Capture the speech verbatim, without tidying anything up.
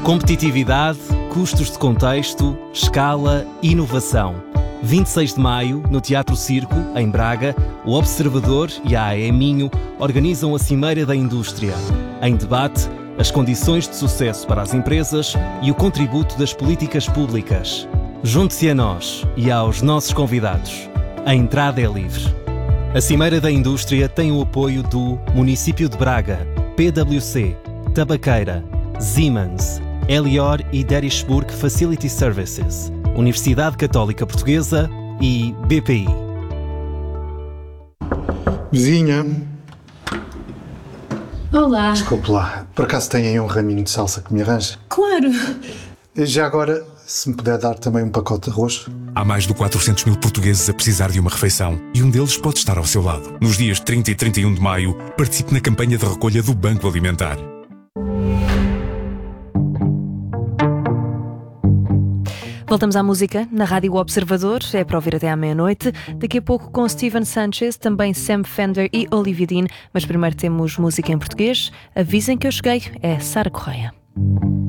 Competitividade, custos de contexto, escala, inovação. vinte e seis de maio, no Teatro Circo, em Braga, o Observador e a A E Minho organizam a Cimeira da Indústria. Em debate, as condições de sucesso para as empresas e o contributo das políticas públicas. Junte-se a nós e aos nossos convidados. A entrada é livre. A Cimeira da Indústria tem o apoio do Município de Braga, P W C, Tabaqueira, Siemens, Elior e Derishburg Facility Services, Universidade Católica Portuguesa e B P I. Vizinha. Olá. Desculpe lá, por acaso tem aí um raminho de salsa que me arranja? Claro. Já agora, se me puder dar também um pacote de arroz. Há mais de quatrocentos mil portugueses a precisar de uma refeição e um deles pode estar ao seu lado. Nos dias trinta e trinta e um de maio, participe na campanha de recolha do Banco Alimentar. Voltamos à música na Rádio Observador, é para ouvir até à meia-noite. Daqui a pouco com Steven Sanchez, também Sam Fender e Olivia Dean. Mas primeiro temos música em português. Avisem que eu cheguei, é Sara Correia.